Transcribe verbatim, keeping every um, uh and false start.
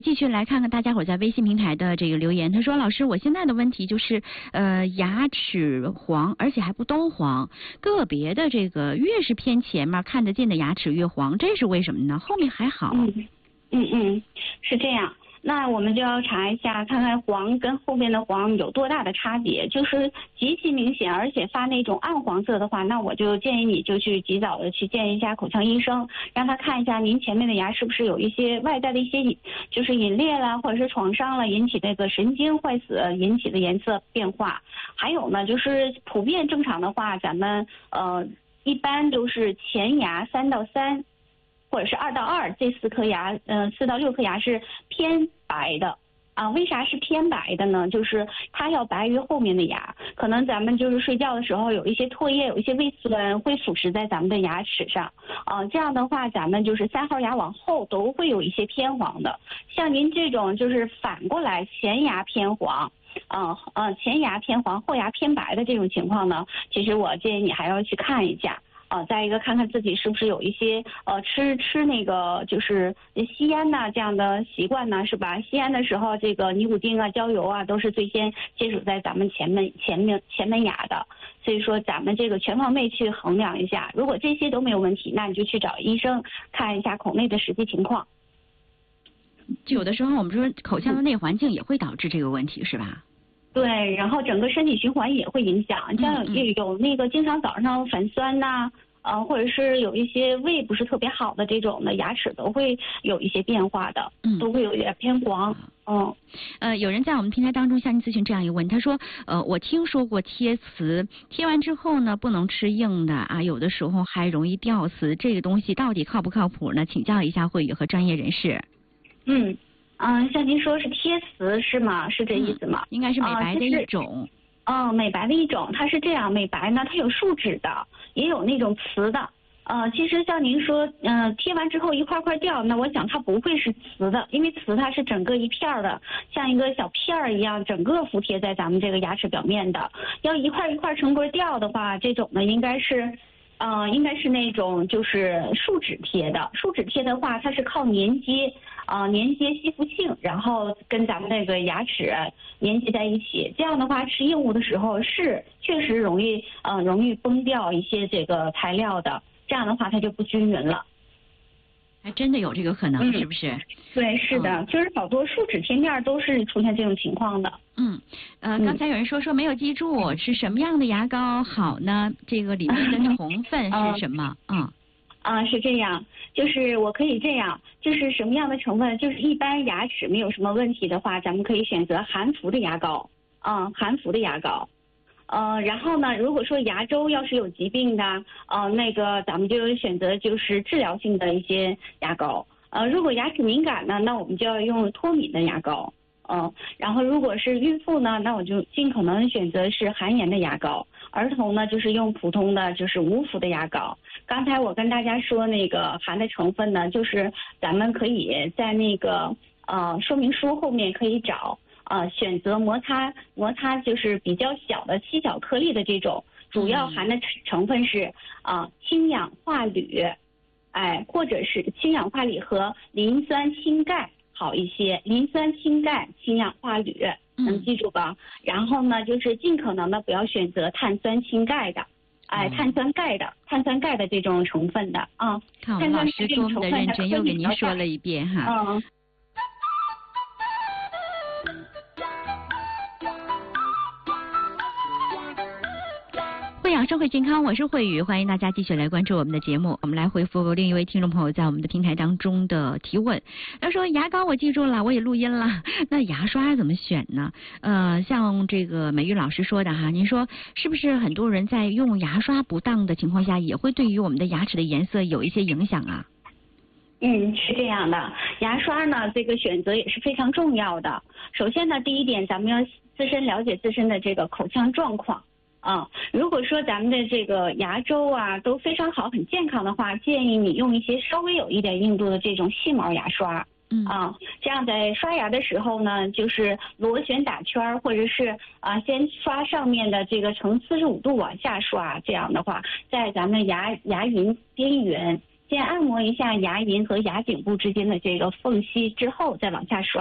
继续来看看大家伙在微信平台的这个留言。他说：“老师，我现在的问题就是，呃，牙齿黄，而且还不都黄，个别的这个越是偏前面看得见的牙齿越黄，这是为什么呢？后面还好。” 嗯嗯嗯，是这样。那我们就要查一下，看看黄跟后面的黄有多大的差别。就是极其明显，而且发那种暗黄色的话，那我就建议你就去及早的去见一下口腔医生，让他看一下您前面的牙是不是有一些外在的一些就是隐裂啦，或者是创伤了，引起这个神经坏死引起的颜色变化。还有呢，就是普遍正常的话，咱们呃一般都是前牙三到三。或者是二到二，这四颗牙，呃，四到六颗牙是偏白的啊。为啥是偏白的呢？就是它要白于后面的牙，可能咱们就是睡觉的时候有一些唾液，有一些胃酸会腐蚀在咱们的牙齿上啊。这样的话，咱们就是三号牙往后都会有一些偏黄的。像您这种就是反过来前牙偏黄。啊呃，前牙偏黄，后牙偏白的这种情况呢，其实我建议你还要去看一下。啊，再一个看看自己是不是有一些呃吃吃那个就是吸烟呐、啊、这样的习惯呢，是吧？吸烟的时候，这个尼古丁啊、焦油啊都是最先接触在咱们前门前面前门牙的，所以说咱们这个全方位去衡量一下，如果这些都没有问题，那你就去找医生看一下口内的实际情况。 有的时候我们说口腔的内环境也会导致这个问题，是吧？ 对，然后整个身体循环也会影响，像有有那个经常早上反酸呐、啊，呃，或者是有一些胃不是特别好的这种的，牙齿都会有一些变化的，嗯，都会有点偏黄。嗯， 呃，有人在我们平台当中向您咨询这样一个问题，他说，呃，我听说过贴瓷，贴完之后呢，不能吃硬的啊，有的时候还容易掉瓷，这个东西到底靠不靠谱呢？请教一下慧宇和专业人士。 嗯。嗯，像您说是贴瓷是吗？是这意思吗？ 嗯、应该是美白的一种。 嗯、呃，美白的一种，它是这样，美白呢，它有树脂的，也有那种瓷的。呃，其实像您说，嗯、呃，贴完之后一块块掉，那我想它不会是瓷的，因为瓷它是整个一片儿的，像一个小片儿一样，整个服贴在咱们这个牙齿表面的。要一块一块成根掉的话，这种呢应该是。嗯、呃，应该是那种就是树脂贴的，树脂贴的话，它是靠粘接，啊、呃，粘接吸附性，然后跟咱们那个牙齿粘接在一起。这样的话，吃硬物的时候是确实容易，呃，容易崩掉一些这个材料的。这样的话，它就不均匀了。 还真的有这个可能， 嗯、 是不是？ 对，是的，嗯、就是好多树脂贴面都是出现这种情况的。 嗯，呃，刚才有人说说没有记住、嗯、是什么样的牙膏好呢？这个里面的成分是什么？嗯。 啊，是这样，就是我可以这样，就是什么样的成分，就是一般牙齿没有什么问题的话，咱们可以选择含氟的牙膏，啊、嗯，含氟的牙膏。呃，然后呢，如果说牙周要是有疾病的，呃，那个咱们就选择就是治疗性的一些牙膏。呃，如果牙齿敏感呢，那我们就要用脱敏的牙膏。嗯、呃，然后如果是孕妇呢，那我就尽可能选择是含盐的牙膏。儿童呢，就是用普通的就是无氟的牙膏。刚才我跟大家说那个含的成分呢，就是咱们可以在那个呃说明书后面可以找。呃，选择摩擦摩擦就是比较小的细小颗粒的这种，主要含的成分是啊、呃、氢氧化铝，哎，或者是氢氧化锂和磷酸氢钙好一些，磷酸氢钙、氢氧化铝，能记住吧？嗯、然后呢，就是尽可能的不要选择碳酸氢钙的，哎，嗯、碳酸钙的、碳酸钙的这种成分的啊。 看我们老师多么的认真，又给您说了一遍哈。 嗯。 养生会健康，我是慧宇，欢迎大家继续来关注我们的节目。我们来回复另一位听众朋友在我们的平台当中的提问。他说牙膏我记住了，我也录音了，那牙刷怎么选呢？呃，像这个美玉老师说的哈，您说是不是很多人在用牙刷不当的情况下，也会对于我们的牙齿的颜色有一些影响啊？ 嗯，是这样的，牙刷呢，这个选择也是非常重要的。首先呢，第一点，咱们要自身了解自身的这个口腔状况。啊、嗯，如果说咱们的这个牙周啊都非常好、很健康的话，建议你用一些稍微有一点硬度的这种细毛牙刷。嗯啊，这样在刷牙的时候呢，就是螺旋打圈，或者是啊先刷上面的这个呈四十五度往下刷，这样的话，在咱们牙牙龈边缘先按摩一下牙龈和牙颈部之间的这个缝隙之后再往下刷。